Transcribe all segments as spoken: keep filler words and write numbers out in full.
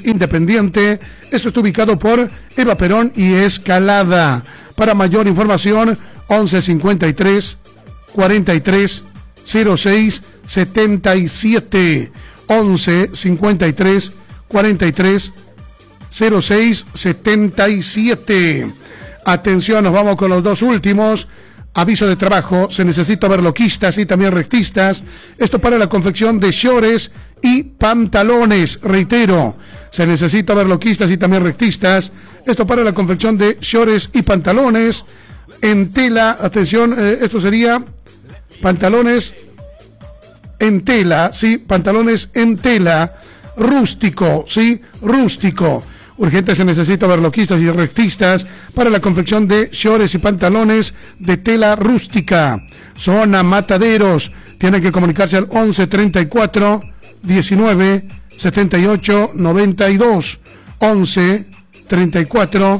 Independiente. Esto está ubicado por Eva Perón y Escalada. Para mayor información, once cincuenta y tres cuarenta y tres cero seis setenta y siete. once cincuenta y tres cuarenta y tres cero seis setenta y siete. Atención, nos vamos con los dos últimos. Aviso de trabajo, se necesita overloquistas y también rectistas. Esto para la confección de shorts y pantalones. Reitero, se necesita overloquistas y también rectistas. Esto para la confección de shorts y pantalones en tela. Atención, eh, esto sería pantalones en tela, sí, pantalones en tela. Rústico, sí, rústico. Urgente, se necesita overloquistas y rectistas para la confección de shorts y pantalones de tela rústica. Zona Mataderos. Tienen que comunicarse al once treinta y cuatro diecinueve setenta y ocho noventa y dos. once treinta y cuatro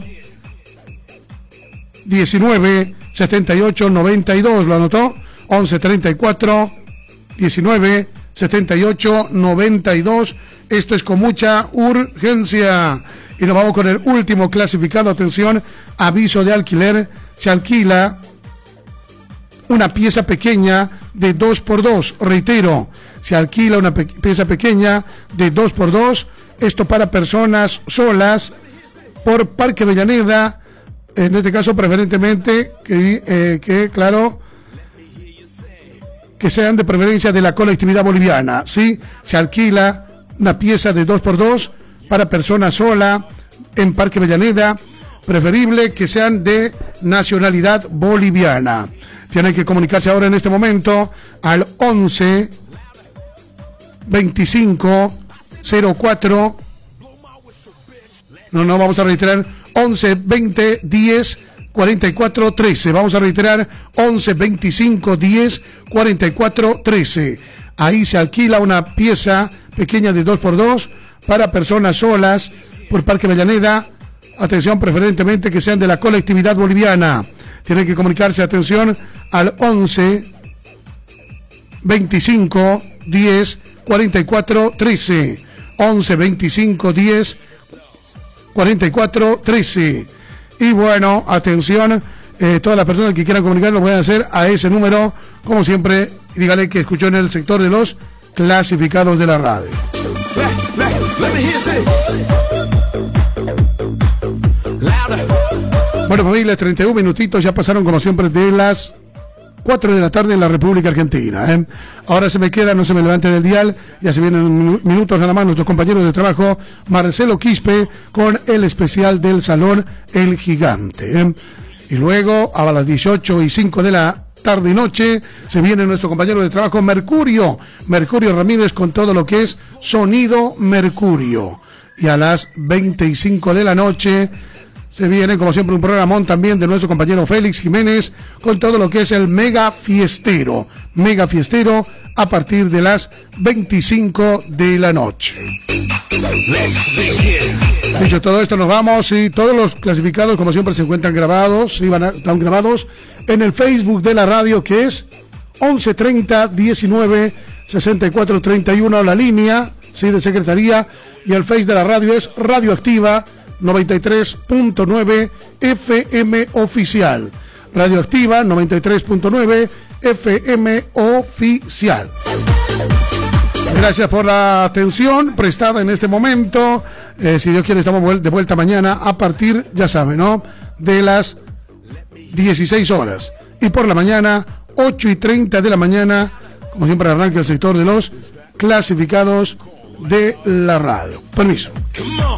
diecinueve setenta y ocho noventa y dos. ¿Lo anotó? once treinta y cuatro diecinueve setenta y ocho noventa y dos. Esto es con mucha urgencia. Y nos vamos con el último clasificado. Atención, aviso de alquiler. Se alquila una pieza pequeña de dos por dos. Reitero, se alquila una pe- pieza pequeña de dos por dos. Esto para personas solas por Parque Avellaneda. En este caso, preferentemente, que, eh, que claro, que sean de preferencia de la colectividad boliviana. ¿Sí? Se alquila una pieza de dos por dos para personas sola en Parque Avellaneda, preferible que sean de nacionalidad boliviana. Tienen que comunicarse ahora en este momento al once veinticinco cero cuatro. No, no, vamos a reiterar once veinte diez cuarenta y cuatro trece. Vamos a reiterar once veinticinco diez cuarenta y cuatro trece. Ahí se alquila una pieza pequeña de dos por dos para personas solas por Parque Avellaneda. Atención, preferentemente que sean de la colectividad boliviana. Tienen que comunicarse, atención, al once veinticinco diez cuarenta y cuatro trece. once veinticinco diez cuarenta y cuatro trece. Y bueno, atención, eh, todas las personas que quieran comunicar lo pueden hacer a ese número, como siempre. Dígale que escuchó en el sector de los clasificados de la radio. Bueno, familia, treinta y un minutitos ya pasaron como siempre de las cuatro de la tarde en la República Argentina. ¿eh? Ahora se me queda, no se me levante del dial, ya se vienen minutos nada más nuestros compañeros de trabajo, Marcelo Quispe, con el especial del Salón El Gigante. ¿eh? Y luego, a las dieciocho y cinco de la tarde y noche, se viene nuestro compañero de trabajo Mercurio, Mercurio Ramírez, con todo lo que es Sonido Mercurio. Y a las veinte y cinco de la noche se viene, como siempre, un programón también de nuestro compañero Félix Jiménez, con todo lo que es el Mega Fiestero, Mega Fiestero, a partir de las veinticinco de la noche. Dicho todo esto, nos vamos, y todos los clasificados, como siempre, se encuentran grabados, y van a, están grabados en el Facebook de la radio, que es once treinta diecinueve sesenta y cuatro treinta y uno, la línea, sí, de secretaría, y el Face de la radio es Radioactiva noventa y tres punto nueve F M oficial. Radioactiva noventa y tres punto nueve F M oficial. Gracias por la atención prestada en este momento. Eh, si Dios quiere, estamos de vuelta mañana a partir, ya saben, ¿no?, de las dieciséis horas. Y por la mañana, ocho y treinta de la mañana, como siempre, arranca el sector de los clasificados de la radio. Permiso.